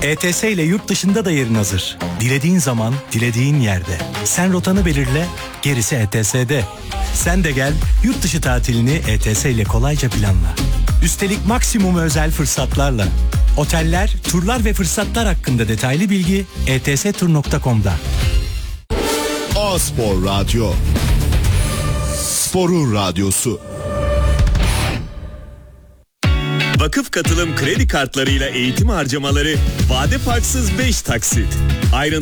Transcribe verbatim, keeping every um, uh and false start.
E T S ile yurt dışında da yerin hazır. Dilediğin zaman, dilediğin yerde. Sen rotanı belirle, gerisi E T S'de. Sen de gel, yurt dışı tatilini E T S ile kolayca planla. Üstelik maksimum özel fırsatlarla. Oteller, turlar ve fırsatlar hakkında detaylı bilgi e t s tur nokta com'da. A-Spor Radyo. Sporun radyosu. Vakıf Katılım kredi kartlarıyla eğitim harcamaları vade farksız beş taksit. Ayrıntı